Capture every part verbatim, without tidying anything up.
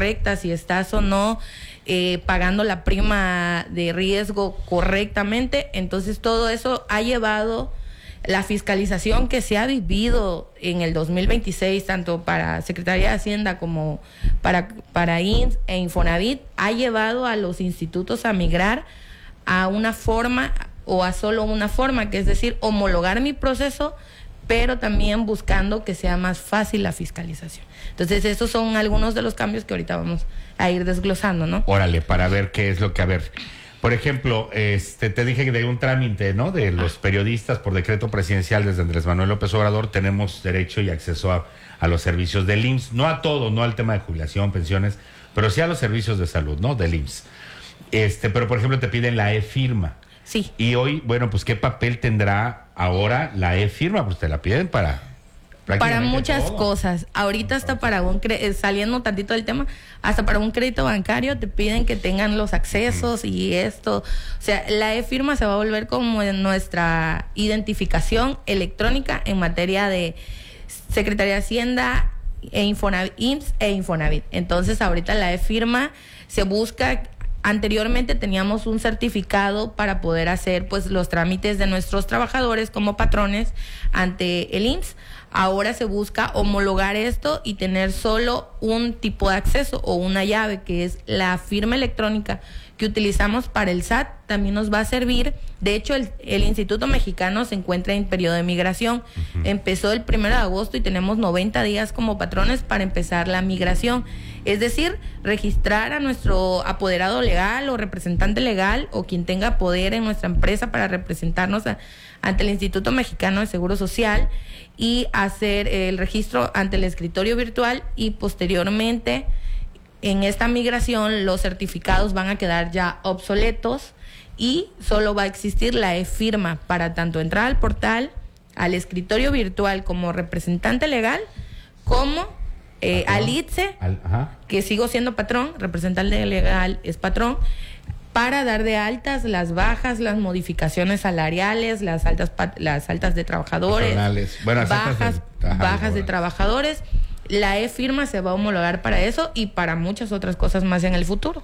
correcta, si estás o no eh, pagando la prima de riesgo correctamente. Entonces todo eso ha llevado la fiscalización que se ha vivido en el dos mil veintiséis, tanto para Secretaría de Hacienda como para, para I M S S e Infonavit, ha llevado a los institutos a migrar a una forma o a solo una forma, que es decir, homologar mi proceso, pero también buscando que sea más fácil la fiscalización. Entonces, esos son algunos de los cambios que ahorita vamos a ir desglosando, ¿no? Órale, para ver qué es lo que, a ver... Por ejemplo, este, te dije que de un trámite, ¿no? De los periodistas por decreto presidencial desde Andrés Manuel López Obrador tenemos derecho y acceso a, a los servicios del I M S S, no a todo, no al tema de jubilación, pensiones, pero sí a los servicios de salud, ¿no? Del I M S S. Este, pero por ejemplo te piden la e-firma. Sí. Y hoy, bueno, pues ¿qué papel tendrá ahora la e-firma? Pues te la piden para... Para muchas todo. cosas. Ahorita hasta para un cre- saliendo tantito del tema, hasta para un crédito bancario te piden que tengan los accesos mm. y esto. O sea, la e-firma se va a volver como nuestra identificación electrónica en materia de Secretaría de Hacienda e Infonavit, I M S S e Infonavit. Entonces, ahorita la e-firma se busca. Anteriormente teníamos un certificado para poder hacer pues los trámites de nuestros trabajadores como patrones ante el I M S S. Ahora se busca homologar esto y tener solo un tipo de acceso o una llave, que es la firma electrónica que utilizamos para el S A T. También nos va a servir. De hecho, el, el Instituto Mexicano se encuentra en periodo de migración. Uh-huh. Empezó el primero de agosto y tenemos noventa días como patrones para empezar la migración. Es decir, registrar a nuestro apoderado legal o representante legal o quien tenga poder en nuestra empresa para representarnos a, ante el Instituto Mexicano de Seguro Social y hacer el registro ante el escritorio virtual, y posteriormente en esta migración los certificados van a quedar ya obsoletos y solo va a existir la e-firma para tanto entrar al portal, al escritorio virtual como representante legal, como eh, al I T S E, al, que sigo siendo patrón, representante legal es patrón, para dar de altas las bajas, las modificaciones salariales, las altas las altas de trabajadores, bueno, bajas, de, bajas de trabajadores. La e-firma se va a homologar para eso y para muchas otras cosas más en el futuro.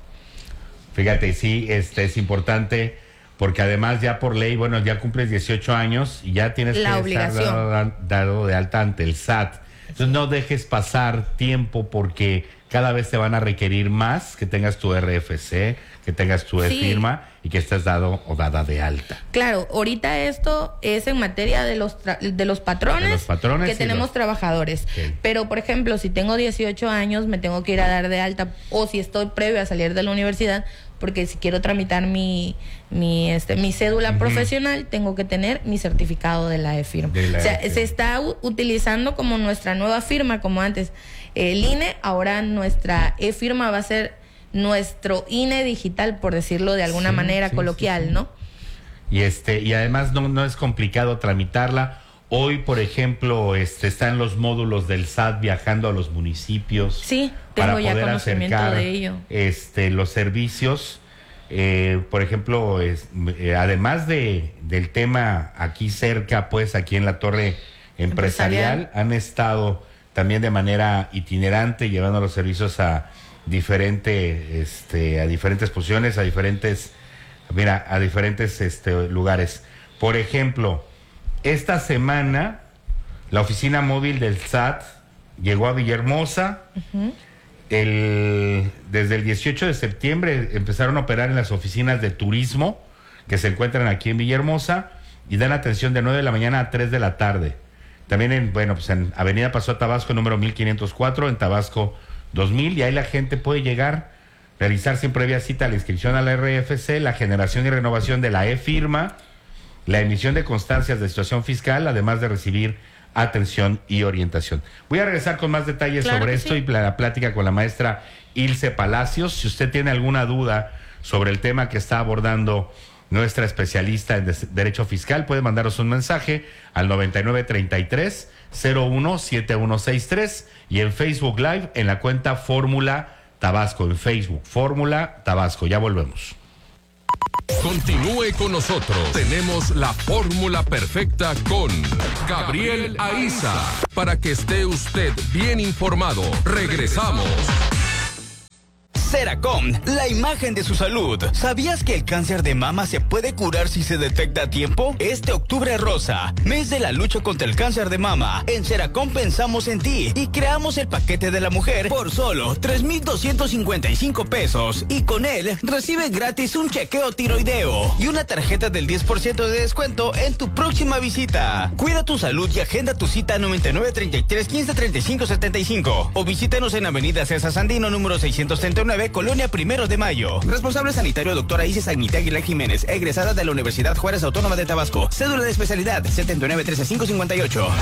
Fíjate, sí, este es importante porque además ya por ley, bueno, ya cumples dieciocho años y ya tienes la que obligación. estar dado, dado de alta ante el S A T. Entonces no dejes pasar tiempo porque cada vez te van a requerir más que tengas tu R F C, que tengas tu e-firma sí. y que estés dado o dada de alta. Claro, ahorita esto es en materia de los tra- de los patrones, de los patrones que tenemos los... trabajadores. Okay. Pero, por ejemplo, si tengo dieciocho años, me tengo que ir a dar de alta, o si estoy previo a salir de la universidad, porque si quiero tramitar mi mi este mi cédula uh-huh. profesional, tengo que tener mi certificado de la e-firma. De la o sea, e-firma. Se está u- utilizando como nuestra nueva firma, como antes el I N E, ahora nuestra e-firma va a ser nuestro I N E digital, por decirlo de alguna sí, manera sí, coloquial, sí, sí. ¿no? Y este y además no no es complicado tramitarla. Hoy, por ejemplo, este están los módulos del S A T viajando a los municipios. Sí, tengo para ya poder conocimiento acercar, de ello. Este, los servicios, eh, por ejemplo, es, eh, además de del tema aquí cerca, pues aquí en la torre empresarial, empresarial, han estado también de manera itinerante llevando los servicios a diferente, este, a diferentes posiciones, a diferentes, mira, a diferentes este, lugares. Por ejemplo, esta semana la oficina móvil del S A T llegó a Villahermosa. Uh-huh. El, desde el dieciocho de septiembre empezaron a operar en las oficinas de turismo que se encuentran aquí en Villahermosa y dan atención de nueve de la mañana a tres de la tarde. También en, bueno, pues en Avenida Paso a Tabasco, número mil quinientos cuatro, en Tabasco dos mil, y ahí la gente puede llegar, realizar sin previa cita la inscripción a la R F C, la generación y renovación de la e-firma, la emisión de constancias de situación fiscal, además de recibir atención y orientación. Voy a regresar con más detalles claro sobre esto sí. y la plática con la maestra Ilse Palacios. Si usted tiene alguna duda sobre el tema que está abordando nuestra especialista en Derecho Fiscal, puede mandaros un mensaje al noventa y nueve treinta y tres cero uno siete uno seis tres y en Facebook Live en la cuenta Fórmula Tabasco, en Facebook Fórmula Tabasco. Ya volvemos. Continúe con nosotros. Tenemos la fórmula perfecta con Gabriel Aiza para que esté usted bien informado. Regresamos. Seracom, la imagen de su salud. ¿Sabías que el cáncer de mama se puede curar si se detecta a tiempo? Este octubre rosa, mes de la lucha contra el cáncer de mama, en Seracom pensamos en ti y creamos el paquete de la mujer por solo tres mil doscientos cincuenta y cinco pesos. Y con él, recibe gratis un chequeo tiroideo y una tarjeta del diez por ciento de descuento en tu próxima visita. Cuida tu salud y agenda tu cita noventa y nueve, treinta y tres, quince, treinta y cinco, setenta y cinco o visítanos en Avenida César Sandino, número seiscientos treinta y nueve, Colonia Primero de Mayo. Responsable sanitario doctora Isis Agnita Aguilar Jiménez, egresada de la Universidad Juárez Autónoma de Tabasco. Cédula de especialidad setenta y nueve, trece, cinco cincuenta y ocho.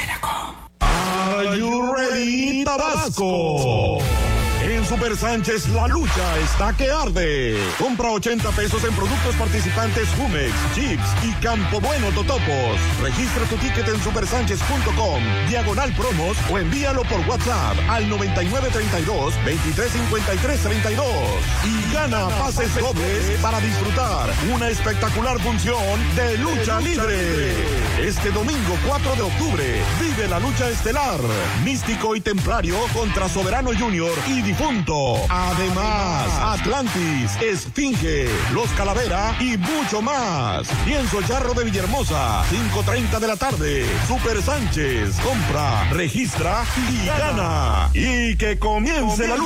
Are you ready, Tabasco? En Super Sánchez la lucha está que arde. Compra ochenta pesos en productos participantes Jumex, Chips y Campo Bueno Totopos. Registra tu ticket en super sánchez punto com, diagonal promos o envíalo por WhatsApp al noventa y nueve, treinta y dos, veintitrés, cincuenta y tres, treinta y dos. Y gana pases dobles para disfrutar una espectacular función de lucha libre. Este domingo cuatro de octubre vive la lucha estelar. Místico y Templario contra Soberano Junior y Difunto. Además, Atlantis, Esfinge, Los Calavera y mucho más. Lienzo Charro de Villahermosa, cinco treinta de la tarde. Super Sánchez, compra, registra y gana. Y que comience la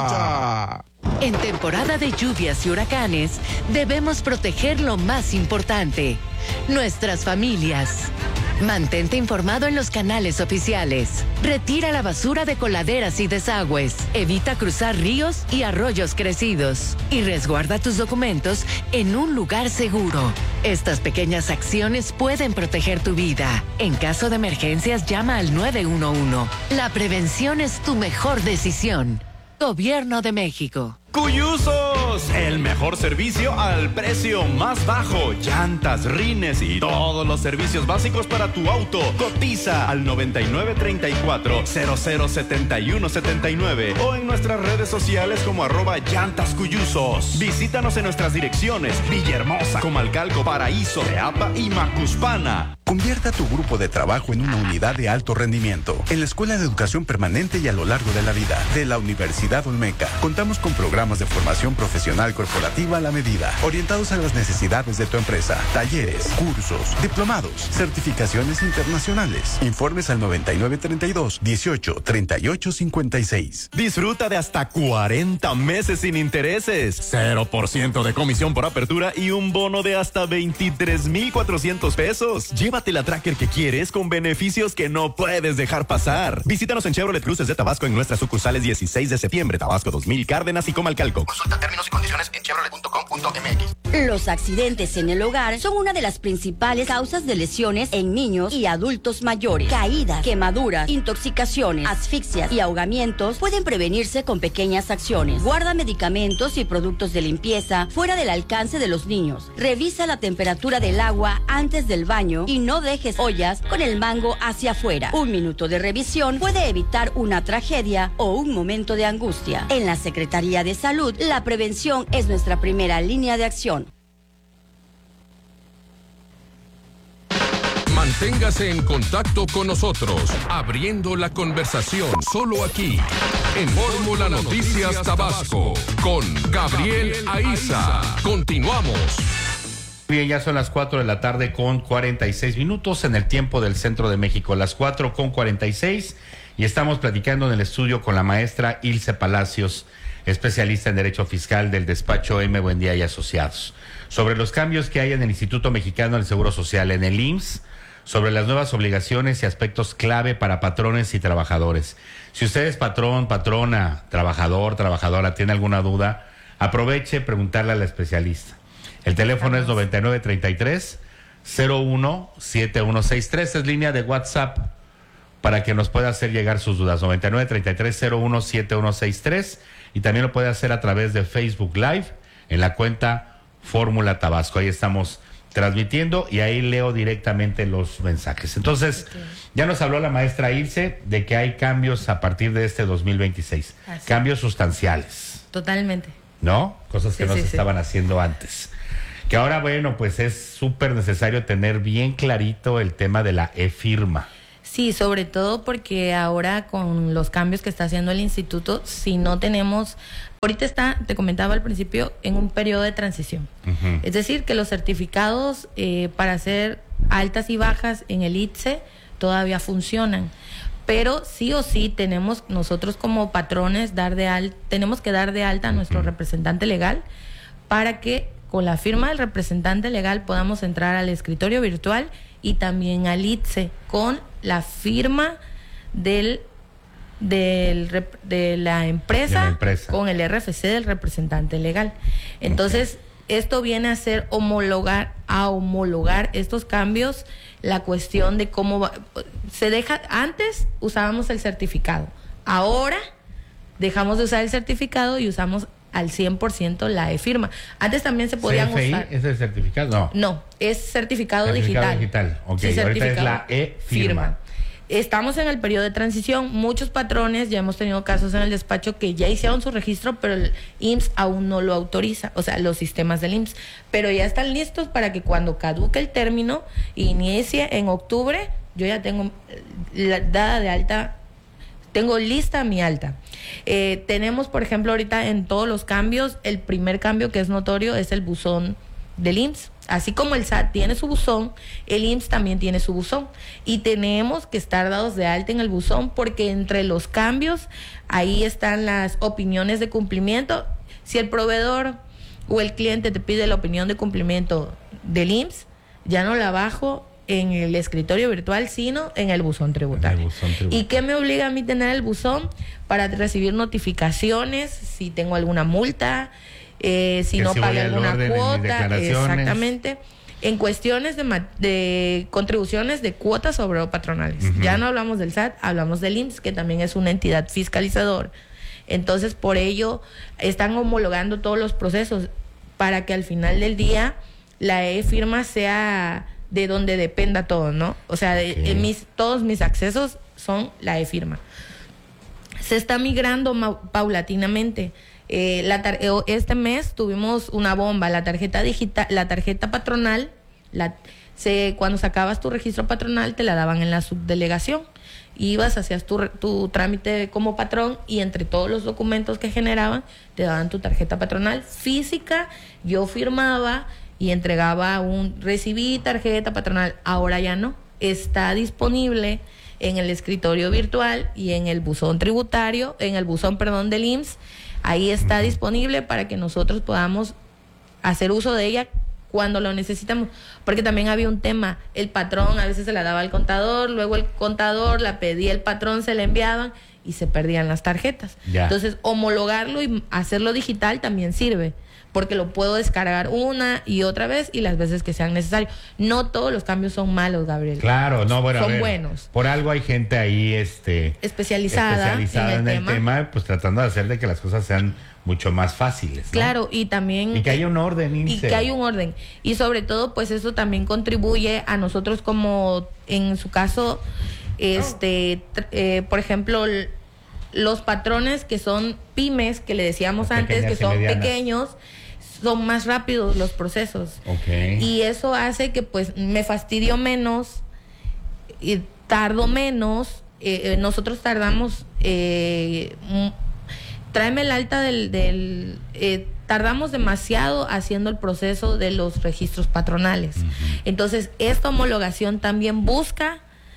lucha. En temporada de lluvias y huracanes, debemos proteger lo más importante, nuestras familias. Mantente informado en los canales oficiales. Retira la basura de coladeras y desagües. Evita cruzar ríos y arroyos crecidos. Y resguarda tus documentos en un lugar seguro. Estas pequeñas acciones pueden proteger tu vida. En caso de emergencias, llama al nueve uno uno. La prevención es tu mejor decisión. Gobierno de México. Cuyusos, el mejor servicio al precio más bajo. Llantas, rines y todos los servicios básicos para tu auto. Cotiza al noventa y nueve, treinta y cuatro, cero cero, setenta y uno, setenta y nueve o en nuestras redes sociales como arroba llantas cuyusos. Visítanos en nuestras direcciones: Villahermosa, Comalcalco, Paraíso, Teapa y Macuspana. Convierta tu grupo de trabajo en una unidad de alto rendimiento. En la Escuela de Educación Permanente y a lo largo de la vida de la Universidad Olmeca, contamos con programas de formación profesional corporativa a la medida, orientados a las necesidades de tu empresa. Talleres, cursos, diplomados, certificaciones internacionales. Informes al noventa y nueve, treinta y dos, dieciocho, treinta y ocho, cincuenta y seis. Disfruta de hasta cuarenta meses sin intereses, cero por ciento de comisión por apertura y un bono de hasta veintitrés mil cuatrocientos pesos. Llévate la tracker que quieres con beneficios que no puedes dejar pasar. Visítanos en Chevrolet Cruces de Tabasco en nuestras sucursales dieciséis de septiembre, Tabasco dos mil, Cárdenas y Comalcalco. Consulta términos y condiciones en chevrolet punto com punto m x. Los accidentes en el hogar son una de las principales causas de lesiones en niños y adultos mayores. Caídas, quemaduras, intoxicaciones, asfixias y ahogamientos pueden prevenirse con pequeñas acciones. Guarda medicamentos y productos de limpieza fuera del alcance de los niños. Revisa la temperatura del agua antes del baño y no dejes ollas con el mango hacia afuera. Un minuto de revisión puede evitar una tragedia o un momento de angustia. En la Secretaría de Salud, la prevención es nuestra primera línea de acción. Manténgase en contacto con nosotros, abriendo la conversación solo aquí, en Fórmula Noticias Tabasco, con Gabriel Aiza. Continuamos. Bien, ya son las cuatro de la tarde con cuarenta y seis minutos en el tiempo del centro de México, las cuatro con cuarenta y seis, y estamos platicando en el estudio con la maestra Ilse Palacios, especialista en Derecho Fiscal del despacho M. Buendía y Asociados, sobre los cambios que hay en el Instituto Mexicano del Seguro Social, en el I M S S, sobre las nuevas obligaciones y aspectos clave para patrones y trabajadores. Si usted es patrón, patrona, trabajador, trabajadora, tiene alguna duda, aproveche preguntarle a la especialista. El teléfono es noventa y nueve, treinta y tres, cero uno, setenta y uno sesenta y tres, es línea de WhatsApp para que nos pueda hacer llegar sus dudas, noventa y nueve, treinta y tres, cero uno, setenta y uno sesenta y tres, y también lo puede hacer a través de Facebook Live en la cuenta Fórmula Tabasco. Ahí estamos transmitiendo y ahí leo directamente los mensajes. Entonces, okay, ya nos habló la maestra Ilse de que hay cambios a partir de este dos mil veintiséis, así, cambios sustanciales. Totalmente. ¿No? Cosas que sí, no sí, se sí. estaban haciendo antes. Que ahora, bueno, pues es súper necesario tener bien clarito el tema de la e-firma. Sí, sobre todo porque ahora con los cambios que está haciendo el instituto, si no tenemos ahorita está, te comentaba al principio, en un periodo de transición. Uh-huh. Es decir, que los certificados eh, para hacer altas y bajas en el I T S E todavía funcionan. Pero sí o sí tenemos nosotros como patrones dar de alta, tenemos que dar de alta a nuestro uh-huh. representante legal para que con la firma del representante legal podamos entrar al escritorio virtual y también al I T S E con la firma del, del de la empresa, de la empresa con el R F C del representante legal. Entonces, okay. esto viene a ser homologar, a homologar estos cambios, la cuestión de cómo va, se deja, antes usábamos el certificado, ahora dejamos de usar el certificado y usamos al cien por ciento la e-firma. Antes también se podían C F I usar. ¿Es el certificado? No. No, es certificado, certificado digital. digital. Ok, sí, ahorita es la e-firma. Estamos en el periodo de transición. Muchos patrones, ya hemos tenido casos en el despacho que ya hicieron su registro, pero el I M S S aún no lo autoriza, o sea, los sistemas del I M S S. Pero ya están listos para que cuando caduque el término, inicie en octubre, yo ya tengo la dada de alta, tengo lista mi alta. Eh, tenemos, por ejemplo, ahorita en todos los cambios, el primer cambio que es notorio es el buzón del I M S S. Así como el S A T tiene su buzón, el I M S S también tiene su buzón. Y tenemos que estar dados de alta en el buzón porque entre los cambios, ahí están las opiniones de cumplimiento. Si el proveedor o el cliente te pide la opinión de cumplimiento del I M S S, ya no la bajo en el escritorio virtual, sino en el buzón tributario. El buzón tributario. ¿Y qué me obliga a mí tener el buzón? Para recibir notificaciones, si tengo alguna multa, eh, si que no si pagué alguna cuota. Exactamente. En cuestiones de, de contribuciones de cuotas sobre patronales. Uh-huh. Ya no hablamos del S A T, hablamos del I M S S, que también es una entidad fiscalizadora. Entonces, por ello, están homologando todos los procesos para que al final del día la e-firma sea de donde dependa todo, ¿no? O sea, de, okay. en mis, todos mis accesos son la e-firma. Se está migrando ma- paulatinamente. Eh, la tar- este mes tuvimos una bomba, la tarjeta digital, la tarjeta patronal, la, se, cuando sacabas tu registro patronal te la daban en la subdelegación. Ibas, hacías tu, tu trámite como patrón y entre todos los documentos que generaban te daban tu tarjeta patronal física, yo firmaba y entregaba un, recibí tarjeta patronal. Ahora ya no, está disponible en el escritorio virtual y en el buzón tributario, en el buzón, perdón, del I M S S. Ahí está uh-huh. disponible para que nosotros podamos hacer uso de ella cuando lo necesitamos, porque también había un tema, el patrón a veces se la daba al contador, luego el contador la pedía el patrón, se la enviaban y se perdían las tarjetas. Ya. Entonces, homologarlo y hacerlo digital también sirve, porque lo puedo descargar una y otra vez y las veces que sean necesarios. No todos los cambios son malos, Gabriel. Claro, no, bueno, son a ver, buenos. Por algo hay gente ahí este especializada, especializada en, el, en tema. el tema, pues tratando de hacer de que las cosas sean mucho más fáciles, ¿no? Claro, y también... Y que haya un orden, Y que hay un orden. Y sobre todo, pues eso también contribuye a nosotros como, en su caso, este, eh, por ejemplo, l- los patrones que son pymes, que le decíamos las antes, que son medianas. pequeños, son más rápidos los procesos. Okay. Y eso hace que pues me fastidio menos, y tardo menos, eh, nosotros tardamos... Eh, m- Tráeme el alta del... del eh, tardamos demasiado haciendo el proceso de los registros patronales. Uh-huh. Entonces, esta homologación también busca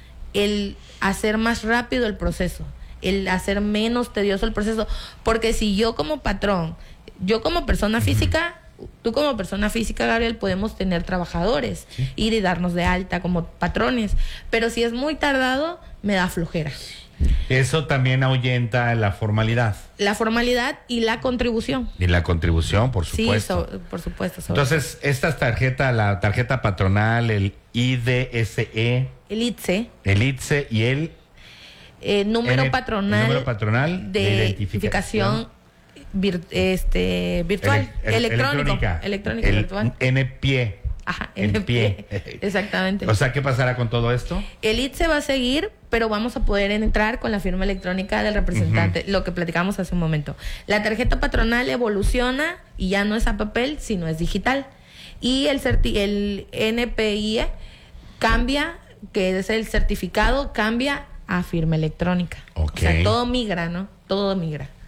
el hacer más rápido el proceso, el hacer menos tedioso el proceso. Porque si yo como patrón, yo como persona uh-huh. física, tú como persona física, Gabriel, podemos tener trabajadores, ¿sí? Ir y darnos de alta como patrones. Pero si es muy tardado, me da flojera. Eso también ahuyenta la formalidad. La formalidad y la contribución. Y la contribución, por supuesto. Sí, so, por supuesto. Entonces, esta tarjeta, la tarjeta patronal, el I D S E. El I T S E. El I T S E y el... Eh, número, N, patronal el número patronal de, de identificación, vir, este, virtual, el, el, electrónico. Electrónica. Electrónica, el virtual. N P I E. Ajá, en N P I E. pie. Exactamente. O sea, ¿qué pasará con todo esto? El I T S E va a seguir, pero vamos a poder entrar con la firma electrónica del representante, uh-huh. lo que platicamos hace un momento. La tarjeta patronal evoluciona y ya no es a papel, sino es digital. Y el, certi- el N P I E cambia, que es el certificado, cambia a firma electrónica. Okay. O sea, todo migra, ¿no? Todo migra.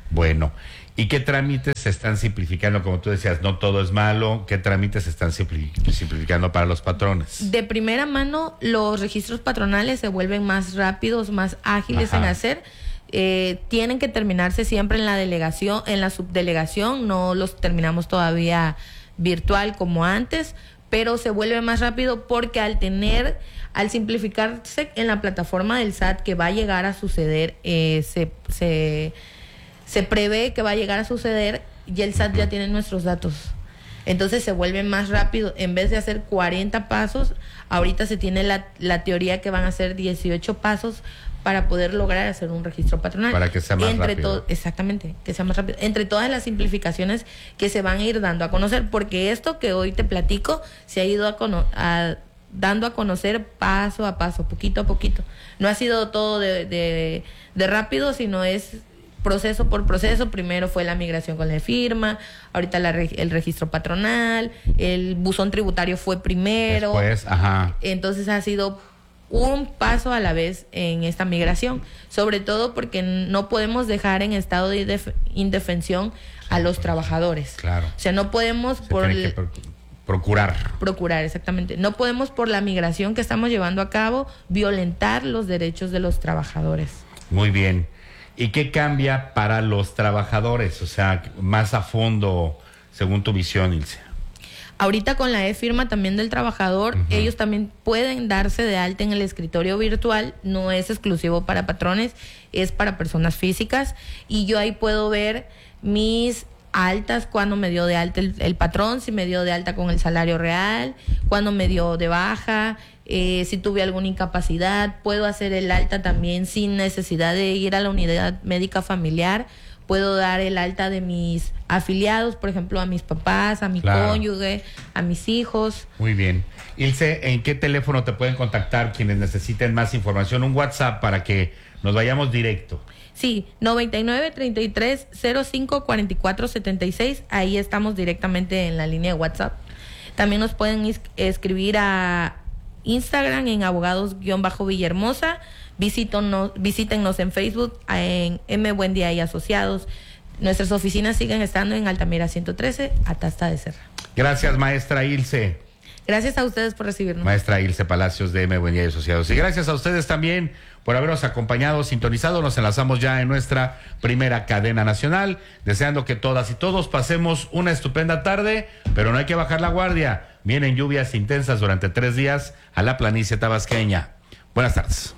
Bueno, ¿y qué trámites se están simplificando? Como tú decías, no todo es malo. ¿Qué trámites se están simpli- simplificando para los patrones? De primera mano, los registros patronales se vuelven más rápidos, más ágiles Ajá. en hacer. Eh, tienen que terminarse siempre en la delegación, en la subdelegación. No los terminamos todavía virtual como antes, pero se vuelve más rápido porque al tener, al simplificarse en la plataforma del S A T que va a llegar a suceder, eh, se, se, se prevé que va a llegar a suceder, y el S A T ya tiene nuestros datos. Entonces se vuelve más rápido. En vez de hacer cuarenta pasos, ahorita se tiene la, la teoría que van a ser dieciocho pasos para poder lograr hacer un registro patronal. Para que sea más Entre rápido. to- Exactamente, que sea más rápido. Entre todas las simplificaciones que se van a ir dando a conocer, porque esto que hoy te platico se ha ido a cono- a, dando a conocer paso a paso, poquito a poquito. No ha sido todo de, de, de rápido, sino es proceso por proceso. Primero fue la migración con la firma, ahorita la re- el registro patronal, el buzón tributario fue primero. Después, ajá. Entonces ha sido un paso a la vez en esta migración, sobre todo porque no podemos dejar en estado de indef- indefensión a los trabajadores. Claro. O sea, no podemos Se por tiene que pro- procurar. procurar, exactamente. No podemos por la migración que estamos llevando a cabo violentar los derechos de los trabajadores. Muy bien. ¿Y qué cambia para los trabajadores? O sea, más a fondo, según tu visión, Ilse. Ahorita con la e-firma también del trabajador, uh-huh. ellos también pueden darse de alta en el escritorio virtual, no es exclusivo para patrones, es para personas físicas, y yo ahí puedo ver mis altas, cuando me dio de alta el, el patrón, si me dio de alta con el salario real, cuando me dio de baja, eh, si tuve alguna incapacidad, puedo hacer el alta también sin necesidad de ir a la unidad médica familiar. Puedo dar el alta de mis afiliados, por ejemplo, a mis papás, a mi Claro. cónyuge, a mis hijos. Muy bien. Ilse, ¿en qué teléfono te pueden contactar quienes necesiten más información? Un WhatsApp para que nos vayamos directo. Sí, noventa y nueve, treinta y tres, cero cinco, cuarenta y cuatro, setenta y seis. Ahí estamos directamente en la línea de WhatsApp. También nos pueden is- escribir a Instagram en abogados-villahermosa. Visítenos, visítennos en Facebook en M Buen Día y Asociados. Nuestras oficinas siguen estando en Altamira ciento trece, Atasta de Serra. Gracias, maestra Ilse. Gracias a ustedes por recibirnos. Maestra Ilse Palacios de M Buen Día y Asociados. Y gracias a ustedes también por habernos acompañado, sintonizado. Nos enlazamos ya en nuestra primera cadena nacional, deseando que todas y todos pasemos una estupenda tarde, pero no hay que bajar la guardia. Vienen lluvias intensas durante tres días a la planicie tabasqueña. Buenas tardes.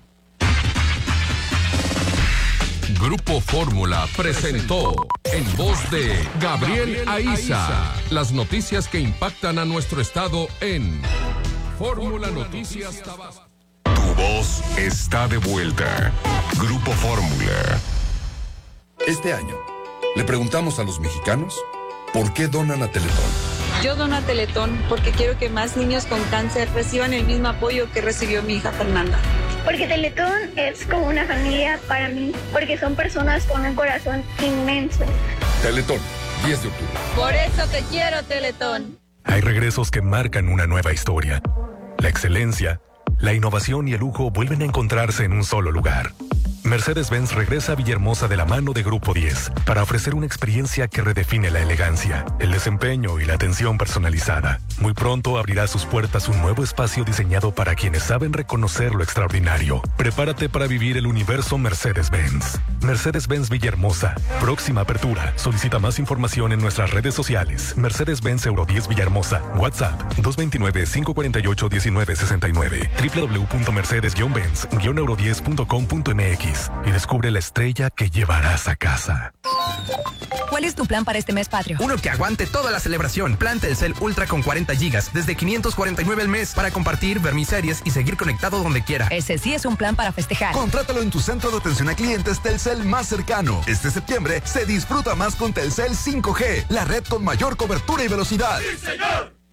Grupo Fórmula presentó en voz de Gabriel Aiza las noticias que impactan a nuestro estado en Fórmula Noticias Tabasco. Tu voz está de vuelta. Grupo Fórmula. Este año, le preguntamos a los mexicanos por qué donan a Teletón. Yo dono a Teletón porque quiero que más niños con cáncer reciban el mismo apoyo que recibió mi hija Fernanda. Porque Teletón es como una familia para mí, porque son personas con un corazón inmenso. Teletón, diez de octubre. Por eso te quiero, Teletón. Hay regresos que marcan una nueva historia. La excelencia, la innovación y el lujo vuelven a encontrarse en un solo lugar. Mercedes-Benz regresa a Villahermosa de la mano de Grupo diez para ofrecer una experiencia que redefine la elegancia, el desempeño y la atención personalizada. Muy pronto abrirá sus puertas un nuevo espacio diseñado para quienes saben reconocer lo extraordinario. Prepárate para vivir el universo Mercedes-Benz. Mercedes-Benz Villahermosa. Próxima apertura. Solicita más información en nuestras redes sociales. Mercedes-Benz Euro diez Villahermosa. WhatsApp dos dos nueve, cinco cuatro ocho, uno nueve seis nueve. doble u doble u doble u punto mercedes benz euro diez punto com punto m x y descubre la estrella que llevarás a casa. ¿Cuál es tu plan para este mes patrio? Uno que aguante toda la celebración. Plan Telcel Ultra con cuarenta gigas desde quinientos cuarenta y nueve al mes para compartir, ver mis series y seguir conectado donde quiera. Ese sí es un plan para festejar. Contrátalo en tu centro de atención a clientes Telcel más cercano. Este septiembre se disfruta más con Telcel cinco G, la red con mayor cobertura y velocidad. ¡Sí, señor!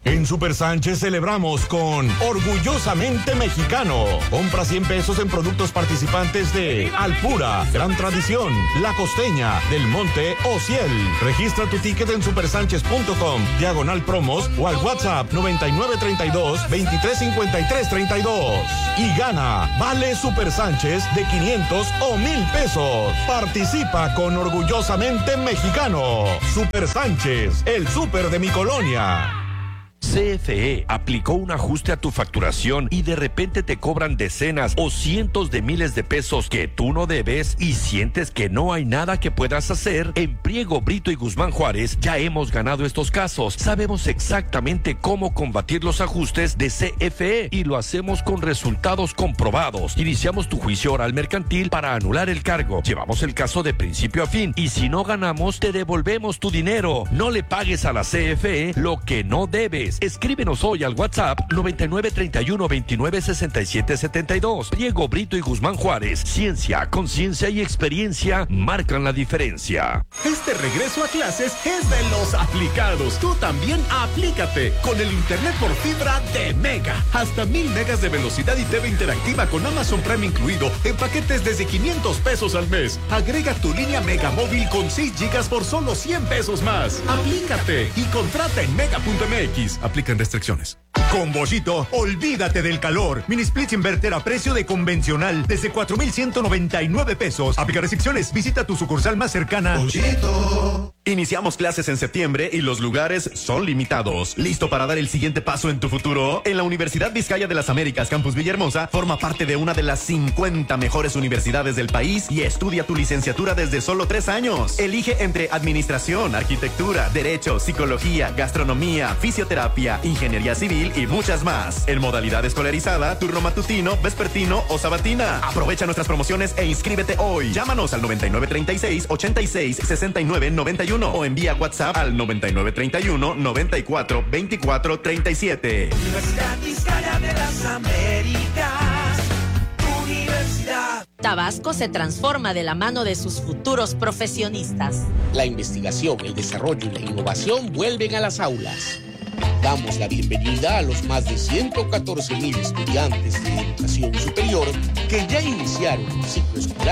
En Super Sánchez celebramos con Orgullosamente Mexicano. Compra cien pesos en productos participantes de Alpura, Gran Tradición, La Costeña, Del Monte o Ciel. Registra tu ticket en supersánchez punto com, diagonal promos o al WhatsApp noventa y nueve treinta y dos, veintitrés cincuenta y tres treinta y dos. Y gana vale Super Sánchez de quinientos o mil pesos. Participa con Orgullosamente Mexicano. Super Sánchez, el súper de mi colonia. C F E aplicó un ajuste a tu facturación y de repente te cobran decenas o cientos de miles de pesos que tú no debes y sientes que no hay nada que puedas hacer. En Priego, Brito y Guzmán Juárez ya hemos ganado estos casos. Sabemos exactamente cómo combatir los ajustes de C F E y lo hacemos con resultados comprobados. Iniciamos tu juicio oral mercantil para anular el cargo. Llevamos el caso de principio a fin y si no ganamos te devolvemos tu dinero. No le pagues a la C F E lo que no debes. Escríbenos hoy al WhatsApp noventa y nueve treinta y uno veintinueve sesenta y siete setenta y dos. Diego Brito y Guzmán Juárez. Ciencia, conciencia y experiencia marcan la diferencia. Este regreso a clases es de los aplicados. Tú también aplícate con el internet por fibra de Mega. Hasta mil megas de velocidad y T V interactiva con Amazon Prime incluido en paquetes desde quinientos pesos al mes. Agrega tu línea Mega móvil con seis gigas por solo cien pesos más. Aplícate y contrata en mega punto m x. Aplican restricciones. Con Bollito, olvídate del calor. Mini splits inverter a precio de convencional desde cuatro mil ciento noventa y nueve pesos. Aplica restricciones. Visita tu sucursal más cercana. Bollito. Iniciamos clases en septiembre y los lugares son limitados. ¿Listo para dar el siguiente paso en tu futuro? En la Universidad Vizcaya de las Américas, Campus Villahermosa, forma parte de una de las cincuenta mejores universidades del país y estudia tu licenciatura desde solo tres años. Elige entre administración, arquitectura, derecho, psicología, gastronomía, fisioterapia, ingeniería civil y muchas más. En modalidad escolarizada, turno matutino, vespertino o sabatina. Aprovecha nuestras promociones e inscríbete hoy. Llámanos al noventa y nueve treinta y seis, ochenta y seis, sesenta y nueve, noventa y uno o envía WhatsApp al noventa y nueve treinta y uno, noventa y cuatro, veinticuatro, treinta y siete. Universidad Vizcaya de las Américas, Universidad. Tabasco se transforma de la mano de sus futuros profesionistas. La investigación, el desarrollo y la innovación vuelven a las aulas. Damos la bienvenida a los más de ciento catorce mil estudiantes de educación superior que ya iniciaron el ciclo escolar